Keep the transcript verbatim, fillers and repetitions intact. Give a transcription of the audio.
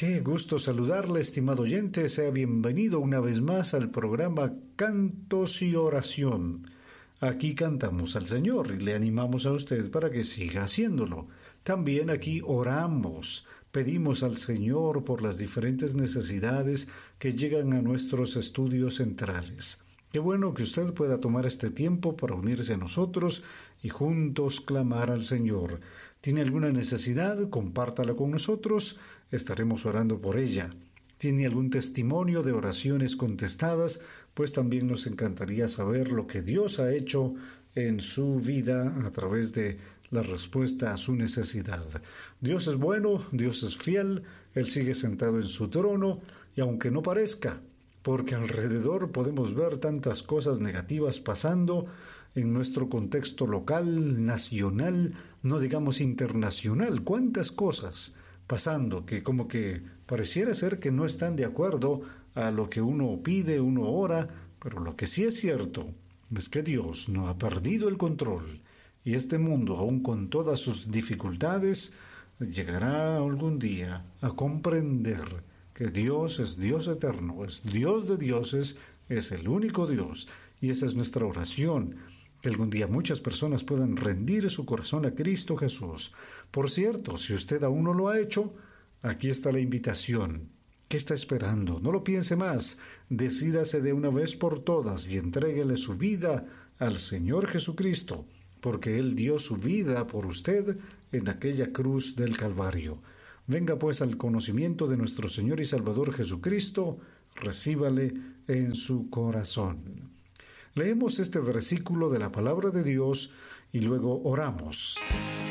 Qué gusto saludarle, estimado oyente. Sea bienvenido una vez más al programa Cantos y Oración. Aquí cantamos al Señor y le animamos a usted para que siga haciéndolo. También aquí oramos, pedimos al Señor por las diferentes necesidades que llegan a nuestros estudios centrales. Qué bueno que usted pueda tomar este tiempo para unirse a nosotros y juntos clamar al Señor. ¿Tiene alguna necesidad? Compártala con nosotros, estaremos orando por ella. ¿Tiene algún testimonio de oraciones contestadas? Pues también nos encantaría saber lo que Dios ha hecho en su vida a través de la respuesta a su necesidad. Dios es bueno, Dios es fiel, Él sigue sentado en su trono y aunque no parezca, porque alrededor podemos ver tantas cosas negativas pasando en nuestro contexto local, nacional, no digamos internacional, cuántas cosas pasando que como que pareciera ser que no están de acuerdo a lo que uno pide, uno ora, pero lo que sí es cierto es que Dios no ha perdido el control y este mundo, aun con todas sus dificultades, llegará algún día a comprender que Dios es Dios eterno, es Dios de dioses, es el único Dios, y esa es nuestra oración, que algún día muchas personas puedan rendir su corazón a Cristo Jesús. Por cierto, si usted aún no lo ha hecho, aquí está la invitación. ¿Qué está esperando? No lo piense más, decídase de una vez por todas y entréguele su vida al Señor Jesucristo, porque Él dio su vida por usted en aquella cruz del Calvario. Venga pues al conocimiento de nuestro Señor y Salvador Jesucristo, recíbale en su corazón. Leemos este versículo de la palabra de Dios y luego oramos.